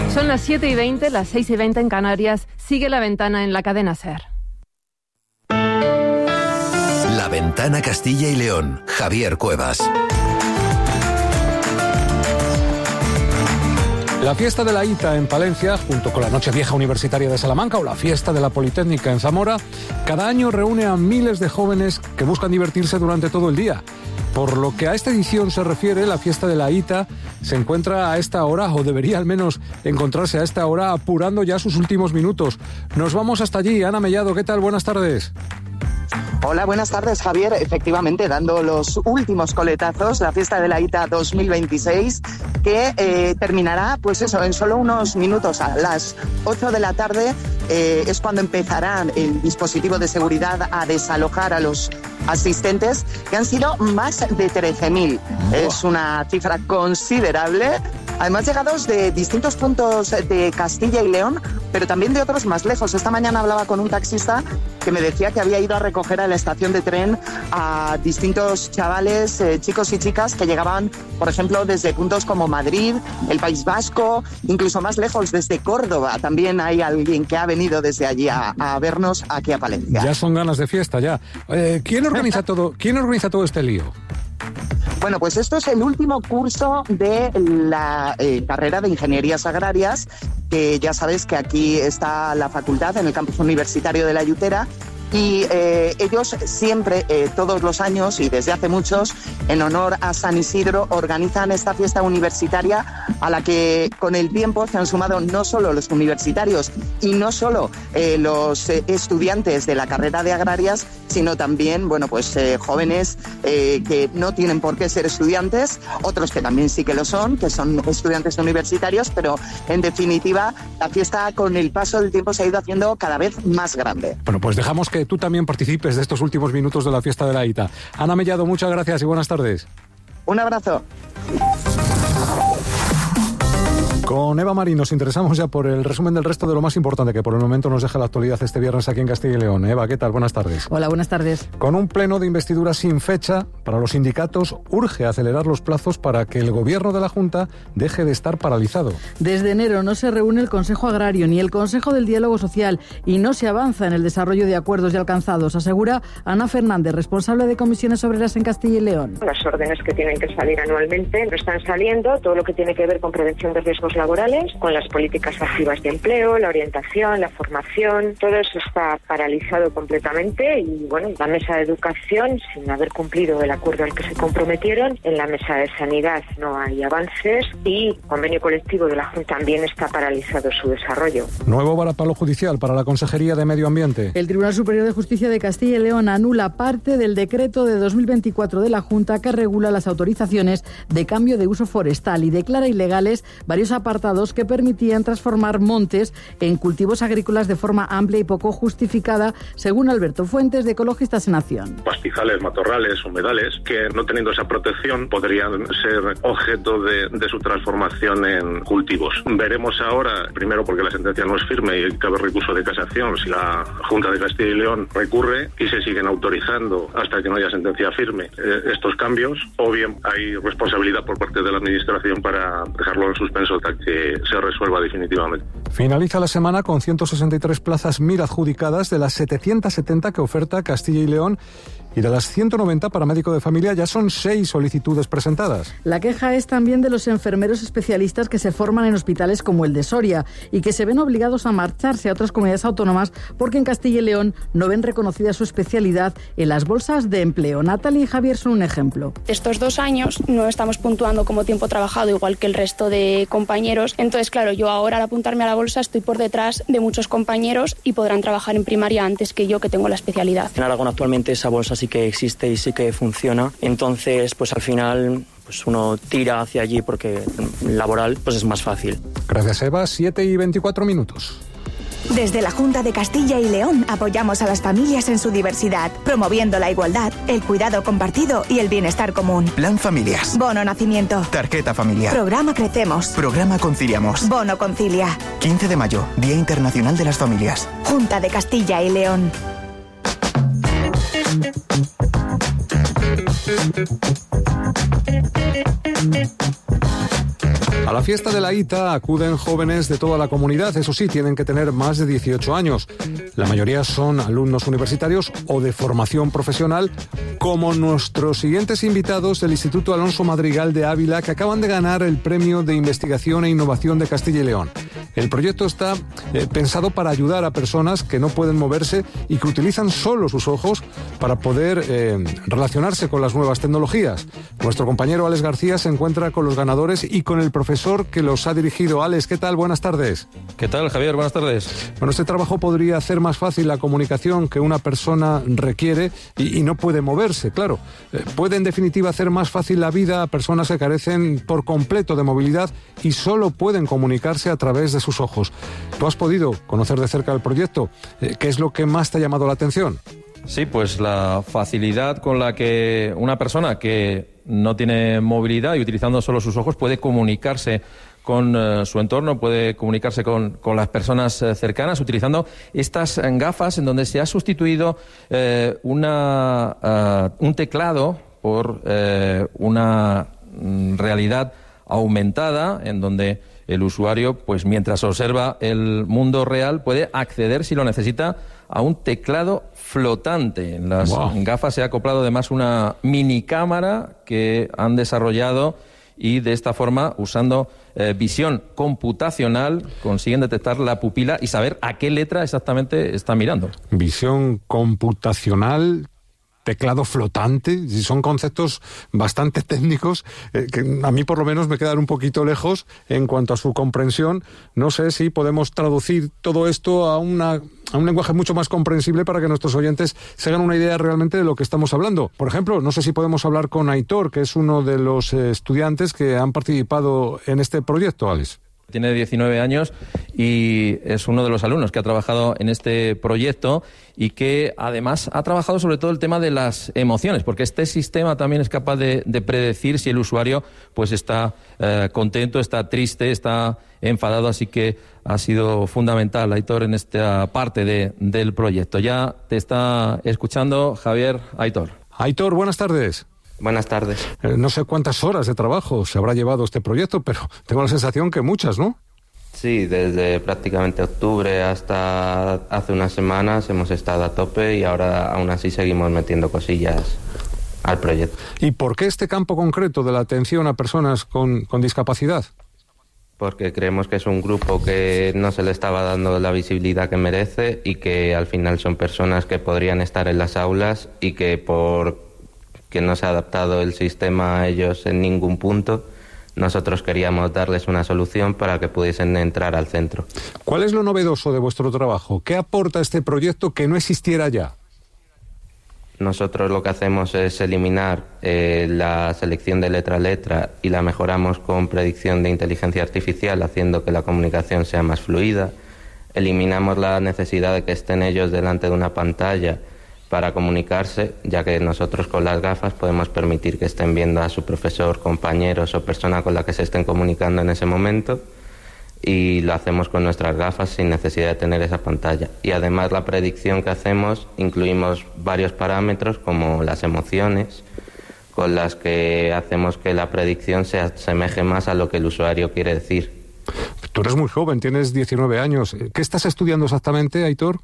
Son las 7:20, las 6:20 en Canarias. Sigue La Ventana en la cadena SER. La Ventana Castilla y León. Javier Cuevas. La fiesta de la ITA en Palencia, junto con la Nochevieja Universitaria de Salamanca o la fiesta de la Politécnica en Zamora, cada año reúne a miles de jóvenes que buscan divertirse durante todo el día. Por lo que a esta edición se refiere, la fiesta de la ITA se encuentra a esta hora, o debería al menos encontrarse a esta hora, apurando ya sus últimos minutos. Nos vamos hasta allí. Ana Mellado, ¿qué tal? Buenas tardes. Hola, buenas tardes, Javier. Efectivamente, dando los últimos coletazos, la fiesta de la ITA 2026, que terminará, pues eso, en solo unos minutos. A las 8 de la tarde es cuando empezará el dispositivo de seguridad a desalojar a los asistentes, que han sido más de 13.000. Es una cifra considerable. Además, llegados de distintos puntos de Castilla y León, pero también de otros más lejos. Esta mañana hablaba con un taxista que me decía que había ido a recoger a la estación de tren a distintos chavales, chicos y chicas que llegaban, por ejemplo, desde puntos como Madrid, el País Vasco, incluso más lejos, desde Córdoba. También hay alguien que ha venido desde allí a vernos aquí a Palencia. Ya son ganas de fiesta, ya. ¿Quién organiza todo este lío? Bueno, pues esto es el último curso de la carrera de Ingenierías Agrarias, que ya sabes que aquí está la facultad en el campus universitario de La Yutera. Y ellos siempre, todos los años y desde hace muchos, en honor a San Isidro, organizan esta fiesta universitaria a la que con el tiempo se han sumado no solo los universitarios y no solo los estudiantes de la carrera de agrarias, sino también, bueno, pues jóvenes que no tienen por qué ser estudiantes, otros que también sí que lo son, que son estudiantes universitarios, pero en definitiva la fiesta con el paso del tiempo se ha ido haciendo cada vez más grande. Bueno, pues dejamos que tú también participes de estos últimos minutos de la fiesta de la ITA. Ana Mellado, muchas gracias y buenas tardes. Un abrazo. Con Eva Marín nos interesamos ya por el resumen del resto de lo más importante que por el momento nos deja la actualidad este viernes aquí en Castilla y León. Eva, ¿qué tal? Buenas tardes. Hola, buenas tardes. Con un pleno de investidura sin fecha, para los sindicatos urge acelerar los plazos para que el gobierno de la Junta deje de estar paralizado. Desde enero no se reúne el Consejo Agrario ni el Consejo del Diálogo Social y no se avanza en el desarrollo de acuerdos ya alcanzados, asegura Ana Fernández, responsable de Comisiones Obreras en Castilla y León. Las órdenes que tienen que salir anualmente no están saliendo, todo lo que tiene que ver con prevención de riesgos laborales, con las políticas activas de empleo, la orientación, la formación, todo eso está paralizado completamente y bueno, la mesa de educación, sin haber cumplido el acuerdo al que se comprometieron, en la mesa de sanidad no hay avances y el convenio colectivo de la Junta también está paralizado su desarrollo. Nuevo varapalo judicial para la Consejería de Medio Ambiente. El Tribunal Superior de Justicia de Castilla y León anula parte del decreto de 2024 de la Junta que regula las autorizaciones de cambio de uso forestal y declara ilegales varios apartados que permitían transformar montes en cultivos agrícolas de forma amplia y poco justificada, según Alberto Fuentes, de Ecologistas en Acción. Pastizales, matorrales, humedales, que no teniendo esa protección podrían ser objeto de su transformación en cultivos. Veremos ahora, primero porque la sentencia no es firme y cabe recurso de casación, si la Junta de Castilla y León recurre y se siguen autorizando hasta que no haya sentencia firme estos cambios, o bien hay responsabilidad por parte de la Administración para dejarlo en suspenso hasta que se resuelva definitivamente. Finaliza la semana con 163 plazas MIR adjudicadas de las 770 que oferta Castilla y León, y de las 190 para médico de familia ya son 6 solicitudes presentadas. La queja es también de los enfermeros especialistas que se forman en hospitales como el de Soria y que se ven obligados a marcharse a otras comunidades autónomas porque en Castilla y León no ven reconocida su especialidad en las bolsas de empleo. Natalia y Javier son un ejemplo. Estos 2 años no estamos puntuando como tiempo trabajado igual que el resto de compañeros. Entonces, claro, yo ahora al apuntarme a la bolsa estoy por detrás de muchos compañeros y podrán trabajar en primaria antes que yo, que tengo la especialidad. En Aragón actualmente esa bolsa sí que existe y sí que funciona. Entonces, pues al final pues uno tira hacia allí porque laboral pues es más fácil. Gracias, Eva. 7:24. Desde la Junta de Castilla y León apoyamos a las familias en su diversidad, promoviendo la igualdad, el cuidado compartido y el bienestar común. Plan Familias. Bono Nacimiento. Tarjeta familiar. Programa Crecemos. Programa Conciliamos. Bono Concilia. 15 de mayo, Día Internacional de las Familias. Junta de Castilla y León. A la fiesta de la ITA acuden jóvenes de toda la comunidad, eso sí, tienen que tener más de 18 años. La mayoría son alumnos universitarios o de formación profesional, como nuestros siguientes invitados del Instituto Alonso Madrigal de Ávila, que acaban de ganar el Premio de Investigación e Innovación de Castilla y León. El proyecto está pensado para ayudar a personas que no pueden moverse y que utilizan solo sus ojos para poder relacionarse con las nuevas tecnologías. Nuestro compañero Alex García se encuentra con los ganadores y con el profesor que los ha dirigido. Alex, ¿qué tal? Buenas tardes. ¿Qué tal, Javier? Buenas tardes. Bueno, este trabajo podría hacer más fácil la comunicación que una persona requiere y no puede moverse, claro. Puede, en definitiva, hacer más fácil la vida a personas que carecen por completo de movilidad y solo pueden comunicarse a través de sus ojos. ¿Tú has podido conocer de cerca el proyecto? ¿Qué es lo que más te ha llamado la atención? Sí, pues la facilidad con la que una persona que no tiene movilidad y utilizando solo sus ojos puede comunicarse con su entorno, puede comunicarse con las personas cercanas utilizando estas gafas en donde se ha sustituido un teclado por una realidad aumentada en donde el usuario, pues mientras observa el mundo real, puede acceder, si lo necesita, a un teclado flotante. En las gafas se ha acoplado además una mini cámara que han desarrollado y de esta forma, usando visión computacional, consiguen detectar la pupila y saber a qué letra exactamente está mirando. Visión computacional, teclado flotante, son conceptos bastante técnicos que a mí por lo menos me quedan un poquito lejos en cuanto a su comprensión. No sé si podemos traducir todo esto a un lenguaje mucho más comprensible para que nuestros oyentes se hagan una idea realmente de lo que estamos hablando. Por ejemplo, no sé si podemos hablar con Aitor, que es uno de los estudiantes que han participado en este proyecto, Alex. Tiene 19 años y es uno de los alumnos que ha trabajado en este proyecto y que además ha trabajado sobre todo el tema de las emociones, porque este sistema también es capaz de predecir si el usuario pues está contento, está triste, está enfadado, así que ha sido fundamental, Aitor, en esta parte del proyecto. Ya te está escuchando Javier. Aitor. Aitor, buenas tardes. Buenas tardes. No sé cuántas horas de trabajo se habrá llevado este proyecto, pero tengo la sensación que muchas, ¿no? Sí, desde prácticamente octubre hasta hace unas semanas hemos estado a tope y ahora aún así seguimos metiendo cosillas al proyecto. ¿Y por qué este campo concreto de la atención a personas con discapacidad? Porque creemos que es un grupo que no se le estaba dando la visibilidad que merece y que al final son personas que podrían estar en las aulas y que porque no se ha adaptado el sistema a ellos en ningún punto, nosotros queríamos darles una solución para que pudiesen entrar al centro. ¿Cuál es lo novedoso de vuestro trabajo? ¿Qué aporta este proyecto que no existiera ya? Nosotros lo que hacemos es eliminar la selección de letra a letra y la mejoramos con predicción de inteligencia artificial, haciendo que la comunicación sea más fluida. Eliminamos la necesidad de que estén ellos delante de una pantalla para comunicarse, ya que nosotros con las gafas podemos permitir que estén viendo a su profesor, compañeros o persona con la que se estén comunicando en ese momento, y lo hacemos con nuestras gafas sin necesidad de tener esa pantalla. Y además la predicción que hacemos, incluimos varios parámetros como las emociones, con las que hacemos que la predicción se asemeje más a lo que el usuario quiere decir. Tú eres muy joven, tienes 19 años. ¿Qué estás estudiando exactamente, Aitor?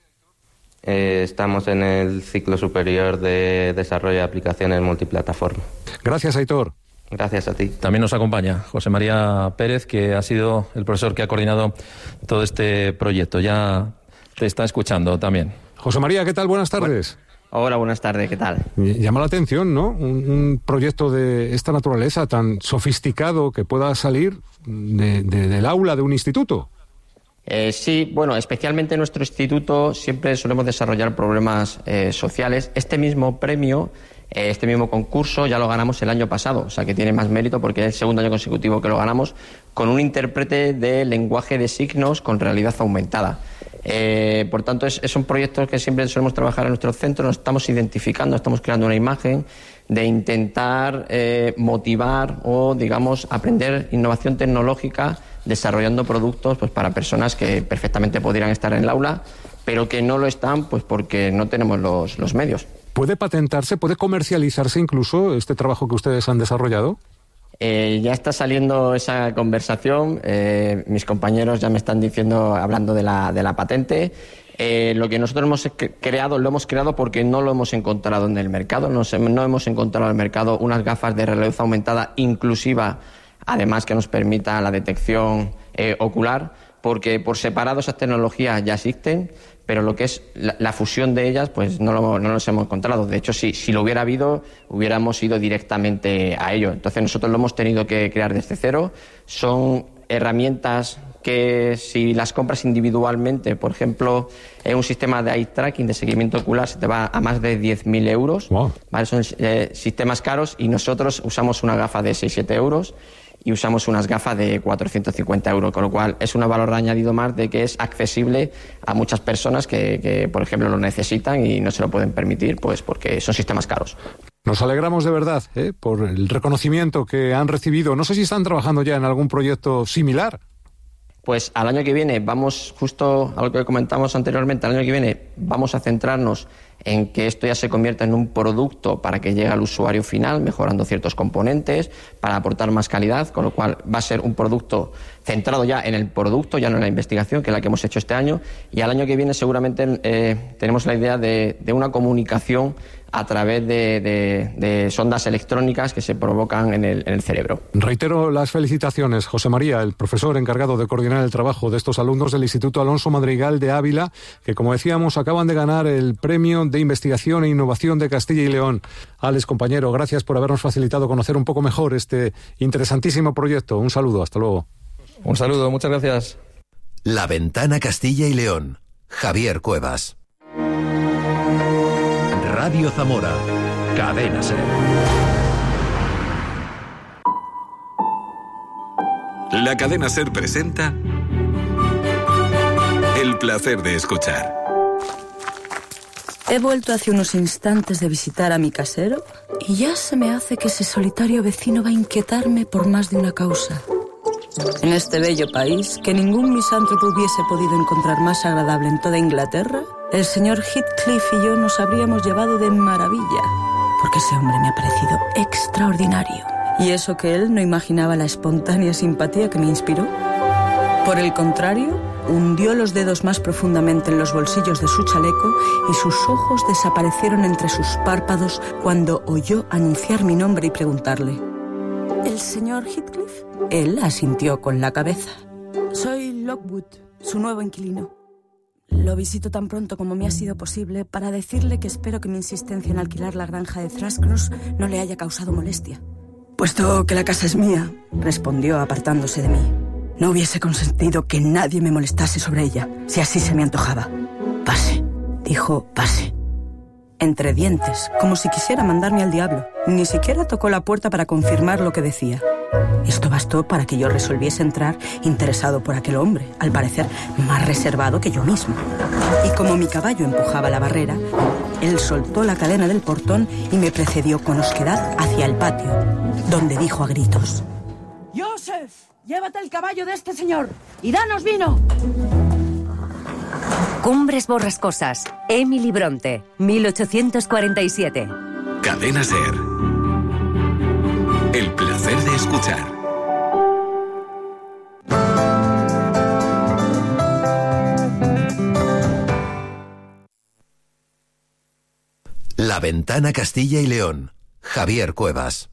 Estamos en el ciclo superior de desarrollo de aplicaciones multiplataforma. Gracias, Aitor. Gracias a ti. También nos acompaña José María Pérez, que ha sido el profesor que ha coordinado todo este proyecto. Ya te está escuchando también. José María, ¿qué tal? Buenas tardes. Hola, buenas tardes, ¿qué tal? Llama la atención, ¿no? Un proyecto de esta naturaleza tan sofisticado que pueda salir del aula de un instituto. Sí, bueno, especialmente en nuestro instituto siempre solemos desarrollar problemas sociales. Este mismo premio, este mismo concurso ya lo ganamos el año pasado, o sea que tiene más mérito porque es el segundo año consecutivo que lo ganamos con un intérprete de lenguaje de signos con realidad aumentada. Por tanto, son proyectos que siempre solemos trabajar en nuestro centro, nos estamos identificando, estamos creando una imagen de intentar motivar o, digamos, aprender innovación tecnológica desarrollando productos pues para personas que perfectamente podrían estar en el aula, pero que no lo están pues porque no tenemos los medios. ¿Puede patentarse, puede comercializarse incluso este trabajo que ustedes han desarrollado? Ya está saliendo esa conversación. Mis compañeros ya me están diciendo, hablando de la patente. Lo que nosotros hemos creado, lo hemos creado porque no lo hemos encontrado en el mercado. No hemos encontrado en el mercado unas gafas de realidad aumentada inclusiva, además que nos permita la detección ocular, porque por separado esas tecnologías ya existen, pero lo que es la fusión de ellas, pues no nos hemos encontrado. De hecho, si lo hubiera habido, hubiéramos ido directamente a ello. Entonces nosotros lo hemos tenido que crear desde cero. Son herramientas que si las compras individualmente, por ejemplo, en un sistema de eye tracking, de seguimiento ocular, se te va a más de 10.000 euros. Wow. ¿Vale? Son sistemas caros, y nosotros usamos una gafa de 6-7 euros y usamos unas gafas de 450 euros, con lo cual es un valor añadido más de que es accesible a muchas personas que, por ejemplo, lo necesitan y no se lo pueden permitir, pues porque son sistemas caros. Nos alegramos de verdad por el reconocimiento que han recibido. No sé si están trabajando ya en algún proyecto similar. Pues al año que viene vamos, justo a lo que comentamos anteriormente, al año que viene vamos a centrarnos en que esto ya se convierta en un producto para que llegue al usuario final, mejorando ciertos componentes, para aportar más calidad, con lo cual va a ser un producto centrado ya en el producto, ya no en la investigación, que es la que hemos hecho este año, y al año que viene seguramente tenemos la idea de una comunicación a través de sondas electrónicas que se provocan en el cerebro. Reitero las felicitaciones, José María, el profesor encargado de coordinar el trabajo de estos alumnos del Instituto Alonso Madrigal de Ávila, que, como decíamos, acaban de ganar el Premio de Investigación e Innovación de Castilla y León. Alex, compañero, gracias por habernos facilitado conocer un poco mejor este interesantísimo proyecto. Un saludo, hasta luego. Un saludo, muchas gracias. La Ventana Castilla y León. Javier Cuevas. Radio Zamora. Cadena SER. La Cadena SER presenta El placer de escuchar. He vuelto hace unos instantes de visitar a mi casero y ya se me hace que ese solitario vecino va a inquietarme por más de una causa. En este bello país, que ningún misántropo hubiese podido encontrar más agradable en toda Inglaterra, el señor Heathcliff y yo nos habríamos llevado de maravilla, porque ese hombre me ha parecido extraordinario. Y eso que él no imaginaba la espontánea simpatía que me inspiró. Por el contrario, hundió los dedos más profundamente en los bolsillos de su chaleco y sus ojos desaparecieron entre sus párpados cuando oyó anunciar mi nombre y preguntarle: ¿el señor Heathcliff? Él asintió con la cabeza. Soy Lockwood, su nuevo inquilino. Lo visito tan pronto como me ha sido posible para decirle que espero que mi insistencia en alquilar la granja de Thrushcross no le haya causado molestia. Puesto que la casa es mía, respondió apartándose de mí, no hubiese consentido que nadie me molestase sobre ella, si así se me antojaba. Pase, dijo, pase. Entre dientes, como si quisiera mandarme al diablo. Ni siquiera tocó la puerta para confirmar lo que decía. Esto bastó para que yo resolviese entrar interesado por aquel hombre, al parecer más reservado que yo mismo. Y como mi caballo empujaba la barrera, él soltó la cadena del portón y me precedió con osquedad hacia el patio, donde dijo a gritos: «Joseph, llévate el caballo de este señor y danos vino». Cumbres borrascosas. Emily Bronte, 1847. Cadena SER. El placer de escuchar. La Ventana Castilla y León. Javier Cuevas.